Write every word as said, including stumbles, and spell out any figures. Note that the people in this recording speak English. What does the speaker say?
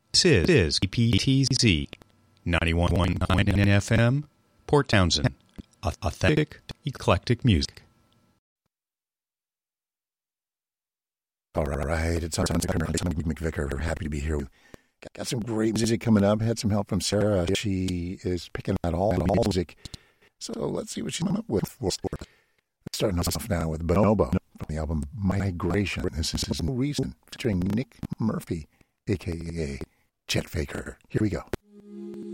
This is E P T Z ninety-one point nine F M, Port Townsend. Authentic, eclectic music. All right, it's on McVicker. We're happy to be here. Got some great music coming up. Had some help from Sarah. She is picking out all the music. So let's see what she's come up with. Starting off now with Bonobo from the album Migration. This is No Reason featuring Nick Murphy, a k a. Chet Faker. Here we go.